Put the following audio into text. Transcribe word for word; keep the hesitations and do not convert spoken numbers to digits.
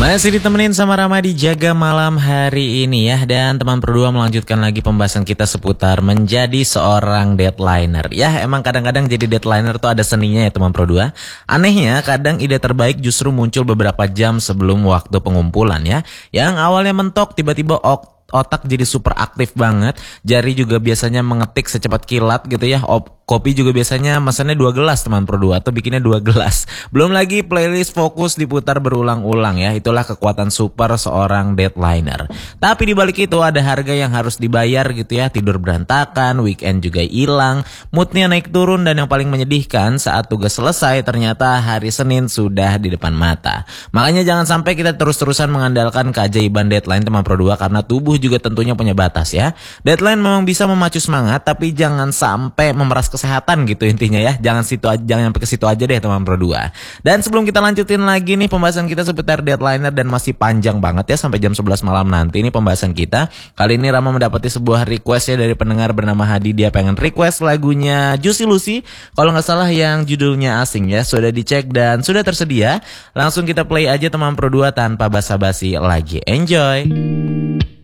Masih ditemenin sama Rama di Jaga Malam hari ini ya. Dan teman berdua melanjutkan lagi pembahasan kita seputar menjadi seorang deadliner. Ya emang kadang-kadang jadi deadliner tuh ada seninya ya teman berdua. Anehnya kadang ide terbaik justru muncul beberapa jam sebelum waktu pengumpulan ya. Yang awalnya mentok tiba-tiba ok otak jadi super aktif banget. Jari juga biasanya mengetik secepat kilat gitu ya. Op, kopi juga biasanya mesennya dua gelas teman berdua atau bikinnya dua gelas. Belum lagi playlist fokus diputar berulang-ulang ya. Itulah kekuatan super seorang deadliner. Tapi dibalik itu ada harga yang harus dibayar gitu ya. Tidur berantakan, weekend juga hilang, moodnya naik turun, dan yang paling menyedihkan saat tugas selesai ternyata hari Senin sudah di depan mata. Makanya jangan sampai kita terus-terusan mengandalkan keajaiban deadline teman berdua, karena tubuh juga tentunya punya batas ya. Deadline memang bisa memacu semangat, tapi jangan sampai memeras kesehatan gitu intinya ya. Jangan situ aja, jangan sampai ke situ aja deh teman berdua. Dan sebelum kita lanjutin lagi nih pembahasan kita seputar deadliner, dan masih panjang banget ya sampai jam sebelas malam nanti ini pembahasan kita. Kali ini Rama mendapati sebuah request ya dari pendengar bernama Hadi. Dia pengen request lagunya Juicy Lucy, kalau nggak salah yang judulnya Asing ya. Sudah dicek dan sudah tersedia. Langsung kita play aja teman berdua tanpa basa-basi lagi. Enjoy.